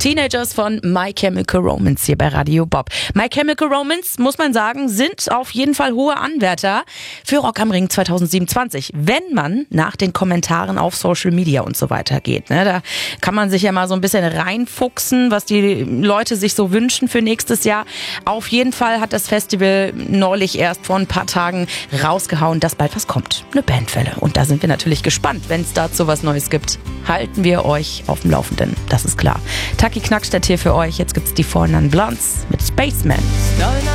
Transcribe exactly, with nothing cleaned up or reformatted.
Teenagers von My Chemical Romance hier bei Radio Bob. My Chemical Romance, muss man sagen, sind auf jeden Fall hohe Anwärter für Rock am Ring zwanzig siebenundzwanzig, wenn man nach den Kommentaren auf Social Media und so weiter geht. Ne? Da kann man sich ja mal so ein bisschen reinfuchsen, was die Leute sich so wünschen für nächstes Jahr. Auf jeden Fall hat das Festival neulich erst vor ein paar Tagen rausgehauen, dass bald was kommt. Eine Bandwelle. Und da sind wir natürlich gespannt, wenn es dazu was Neues gibt. Halten wir euch auf dem Laufenden, das ist klar. Taki Knackstedt hier für euch. Jetzt gibt's die Four Non Blondes mit Spaceman.